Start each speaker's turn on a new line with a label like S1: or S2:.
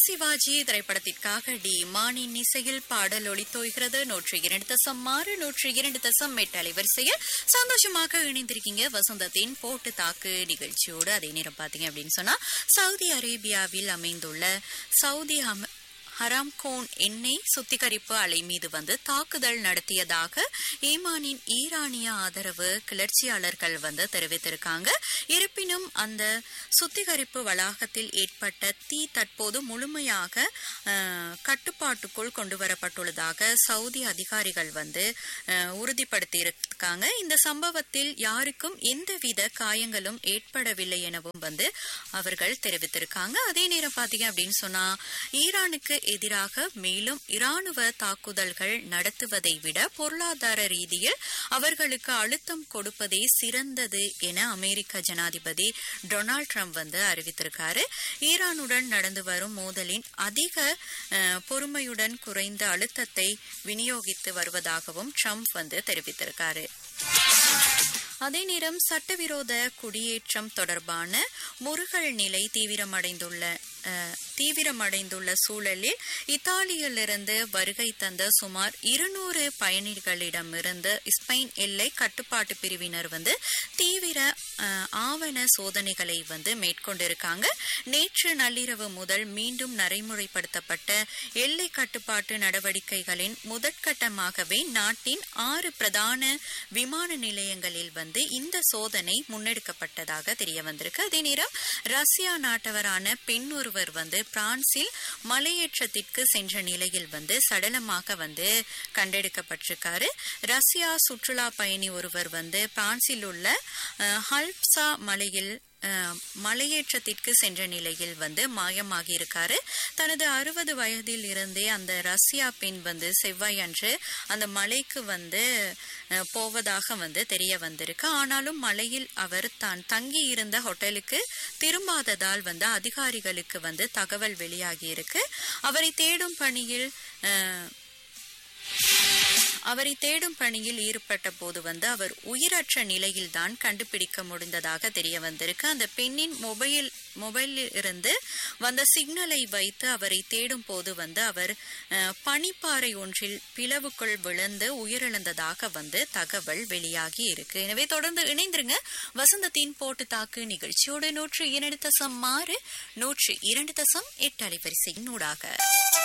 S1: சிவாஜி திரைப்படத்திற்காக டி மானின் இசையில் பாடல் ஒளித்தோய்கிறது. 102.6 102.8 அலைவரிசையில் சந்தோஷமாக இணைந்திருக்கீங்க வசந்தத்தின் போட்டு தாக்கு நிகழ்ச்சியோடு. அதே நேரம் பாத்தீங்க அப்படின்னு சொன்னா, சவுதி அரேபியாவில் அமைந்துள்ள சவுதி ஹராம்கோன் எண்ணெய் சுத்திகரிப்பு ஆலை மீது தாக்குதல் நடத்தியதாக ஈமானின் ஈரானிய ஆதரவு கிளர்ச்சியாளர்கள் தெரிவித்திருக்காங்க. இருப்பினும் அந்த சுத்திகரிப்பு வளாகத்தில் ஏற்பட்ட தீ தற்போது முழுமையாக கட்டுப்பாட்டுக்குள் கொண்டு வரப்பட்டுள்ளதாக சவுதி அதிகாரிகள் உறுதிப்படுத்தியிருக்காங்க. இந்த சம்பவத்தில் யாருக்கும் எந்தவித காயங்களும் ஏற்படவில்லை எனவும் அவர்கள் தெரிவித்திருக்காங்க. அதே நேரம் பாத்தீங்க அப்படின்னு சொன்னா, ஈரானுக்கு எதிராக மேலும் இராணுவ தாக்குதல்கள் நடத்துவதை விட பொருளாதார ரீதியில் அவர்களுக்கு அழுத்தம் கொடுப்பதே சிறந்தது என அமெரிக்க ஜனாதிபதி டொனால்ட் ட்ரம்ப் அறிவித்திருக்காரு. ஈரானுடன் நடந்து வரும் மோதலின் அதிக பொறுமையுடன் குறைந்த அழுத்தத்தை விநியோகித்து வருவதாகவும் ட்ரம்ப் தெரிவித்திருக்காரு. அதே நேரம் சட்டவிரோத குடியேற்றம் தொடர்பான முறுகல் நிலை தீவிரமடைந்துள்ள சூழலில் இத்தாலியிலிருந்து வருகை தந்த சுமார் 200 பயணிகளிடமிருந்து ஸ்பெயின் எல்லை கட்டுப்பாட்டு பிரிவினர் தீவிர ஆவண சோதனைகளை மேற்கொண்டிருக்காங்க. நேற்று நள்ளிரவு முதல் மீண்டும் நடைமுறைப்படுத்தப்பட்ட எல்லை கட்டுப்பாட்டு நடவடிக்கைகளின் முதற்கட்டமாகவே நாட்டின் 6 பிரதான விமான நிலையங்களில் இந்த சோதனை முன்னெடுக்கப்பட்டதாக தெரிய வந்திருக்கு. அதே நேரம் ரஷ்யா நாட்டவரான பெண் ஒருவர் பிரான்சில் மலையேற்றத்திற்கு சென்ற நிலையில் சடலமாக கண்டெடுக்கப்பட்டிருக்காரு. ரஷ்யா சுற்றுலா பயணி ஒருவர் பிரான்சில் உள்ள ஹல்ப்சா மலையில் மலையேற்றத்திற்கு சென்ற நிலையில் மாயமாகி இருக்காரு. தனது 60 வயதில் இருந்தே அந்த ரஷ்யா பெண் செவ்வாய் அன்று அந்த மலைக்கு போவதாக தெரிய வந்திருக்கு. ஆனாலும் மலையில் அவர் தான் தங்கி இருந்த ஹோட்டலுக்கு திரும்பாததால் அதிகாரிகளுக்கு தகவல் வெளியாகி இருக்கு. அவரை தேடும் பணியில் ஈடுபட்ட போது அவர் உயிரற்ற நிலையில் தான் கண்டுபிடிக்க முடிந்ததாக தெரிய வந்திருக்கு. அந்த பெண்ணின் மொபைலில் இருந்து வந்த சிக்னலை வைத்து அவரை தேடும் போது அவர் பனிப்பாறை ஒன்றில் பிளவுக்குள் விழுந்து உயிரிழந்ததாக தகவல் வெளியாகி இருக்கு. எனவே தொடர்ந்து இணைந்திருங்க வசந்தத்தின் போட்டு தாக்கு நிகழ்ச்சியோடு. 102.6 102.8 அலைவரிசையின் ஊடாக